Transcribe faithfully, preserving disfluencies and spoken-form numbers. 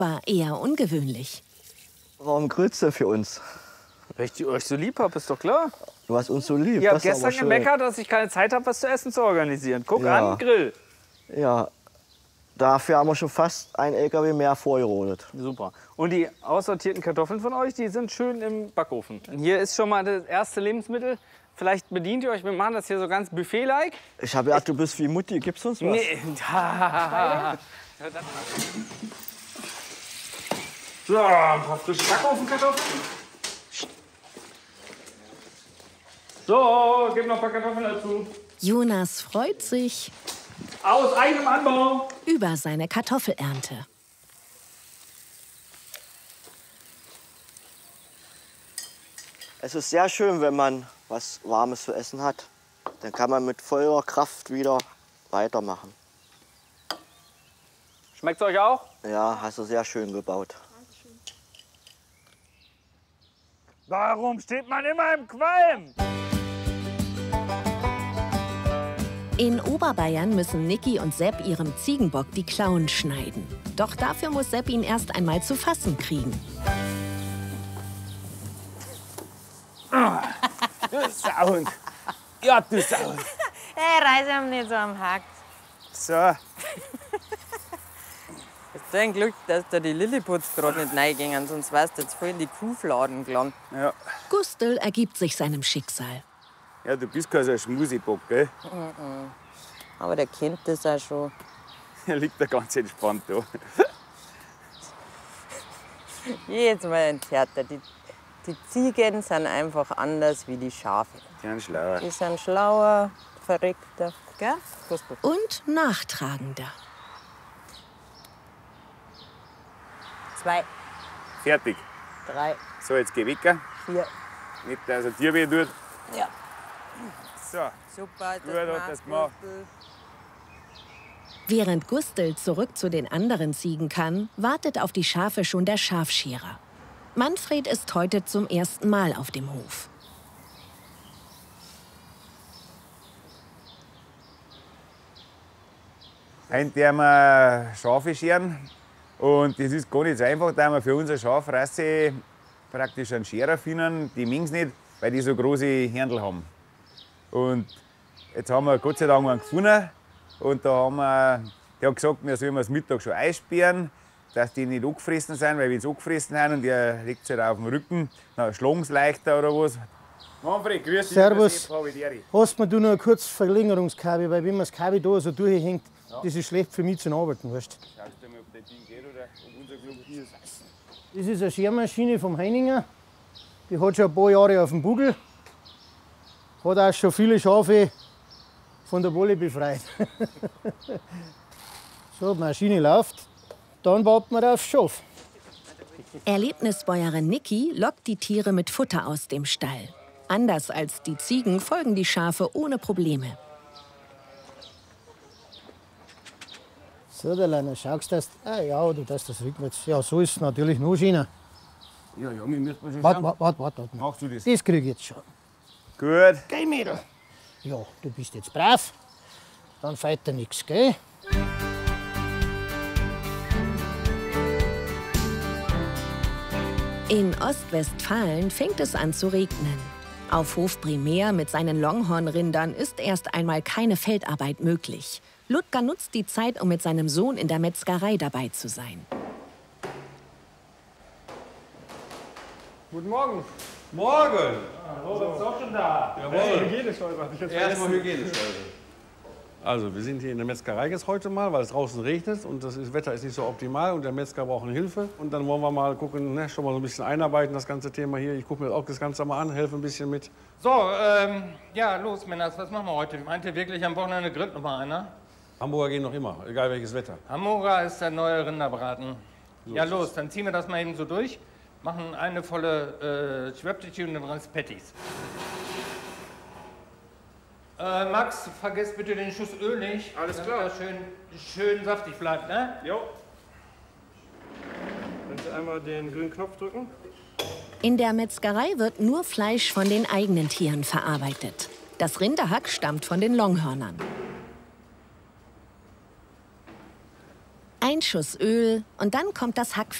war eher ungewöhnlich. Warum grillst du für uns? Weil ich die euch so lieb habe, ist doch klar. Du hast uns so lieb. Ihr habt das ist aber gestern schön. gemeckert, dass ich keine Zeit habe, was zu essen zu organisieren. Guck Ja. an, Grill. Ja, dafür haben wir schon fast ein L K W mehr vorgerodet. Super. Und die aussortierten Kartoffeln von euch, die sind schön im Backofen. Hier ist schon mal das erste Lebensmittel. Vielleicht bedient ihr euch, wir machen das hier so ganz Buffet-like. Ich habe gedacht, du bist wie Mutti. Gibst du uns was? Nee. So, ein paar frische Backofenkartoffeln. So, gib noch ein paar Kartoffeln dazu. Jonas freut sich Aus eigenem Anbau. über seine Kartoffelernte. Es ist sehr schön, wenn man was Warmes zu essen hat. Dann kann man mit voller Kraft wieder weitermachen. Schmeckt's euch auch? Ja, hast du sehr schön gebaut. Warum steht man immer im Qualm? In Oberbayern müssen Niki und Sepp ihrem Ziegenbock die Klauen schneiden. Doch dafür muss Sepp ihn erst einmal zu fassen kriegen. Du Sauhund. Ja, du Sauhund. Hey, Reise haben nicht so am Hack. So. Ist ein Glück, dass da die Lilliputs gerade nicht reingingen, sonst wärst du jetzt voll in die Kuhfladen gelandet. Ja. Gustl ergibt sich seinem Schicksal. Ja, du bist kein so ein Schmusibock, gell? Aber der kennt das auch schon. Er liegt da ganz entspannt da. Jetzt mal ein Theater. Die, die Ziegen sind einfach anders wie die Schafe. Die sind schlauer. Die sind schlauer, verrückter. Gell? Gustl? Und nachtragender. Zwei, Fertig. drei, So, jetzt geh weg. vier. Nicht, dass er dir weh tut. Ja. So. Super, Gut hat das gemacht. Gustl. Während Gustl zurück zu den anderen Ziegen kann, wartet auf die Schafe schon der Schafscherer. Manfred ist heute zum ersten Mal auf dem Hof. Heute werden wir Schafe scheren. Und das ist gar nicht so einfach, da wir für unsere Schafrasse praktisch einen Scherer finden. Die mögen es nicht, weil die so große Händel haben. Und jetzt haben wir Gott sei Dank einen gefunden. Und da haben wir, der hat gesagt, wir sollen das Mittag schon einsperren, dass die nicht angefressen sind, weil wenn sie angefressen sind und der liegt halt auf dem Rücken, dann schlagen sie leichter oder was. Manfred, grüß dich. Servus. Hast mir du noch ein kurzes Verlängerungskabel, weil wenn man das Kabel da so durchhängt, ja. Das ist schlecht für mich zum Arbeiten. Weißt. Schaust du mal, ob das Ding geht oder ob unser Klug ist. Das ist eine Schermaschine vom Heininger. Die hat schon ein paar Jahre auf dem Buckel. Hat auch schon viele Schafe von der Wolle befreit. So, die Maschine läuft. Dann warten wir aufs Schaf. Erlebnisbäuerin Niki lockt die Tiere mit Futter aus dem Stall. Anders als die Ziegen folgen die Schafe ohne Probleme. So, der Leiner, schaust du das? Ah ja, du darfst das rückwärts. Ja, so ist es natürlich noch schöner. Ja, ja, wir müssen mal schon Warte, schauen. warte, warte, warte. Machst du das? Das krieg ich jetzt schon. Gut. Geh, Mädel. Ja, du bist jetzt brav. Dann fällt dir nichts, gell? In Ostwestfalen fängt es an zu regnen. Auf Hof Primär mit seinen Longhornrindern ist erst einmal keine Feldarbeit möglich. Ludger nutzt die Zeit, um mit seinem Sohn in der Metzgerei dabei zu sein. Guten Morgen. Morgen! Robert ist auch schon da. Jawohl. Hygieneschäuber. hatte ich jetzt Erstmal vergessen. Hygieneschleuse. Also, wir sind hier in der Metzgerei jetzt heute mal, weil es draußen regnet und das ist, Wetter ist nicht so optimal und der Metzger braucht eine Hilfe. Und dann wollen wir mal gucken, ne, schon mal so ein bisschen einarbeiten, das ganze Thema hier. Ich gucke mir auch das Ganze mal an, helfe ein bisschen mit. So, ähm, ja, los, Männers, was machen wir heute? Meint ihr wirklich, am Wochenende grillt noch mal einer? Hamburger gehen noch immer, egal welches Wetter. Hamburger ist der neue Rinderbraten. So ja, ist los, es. dann ziehen wir das mal eben so durch. Machen eine volle äh, Schwäbtütchen und den Rest Patties. Äh, Max, vergesst bitte den Schuss Öl nicht. Alles damit klar. das schön, schön saftig bleibt, ne? Jo. Kannst du einmal den grünen Knopf drücken? In der Metzgerei wird nur Fleisch von den eigenen Tieren verarbeitet. Das Rinderhack stammt von den Longhörnern. Ein Ein Schuss Öl und dann kommt das Hack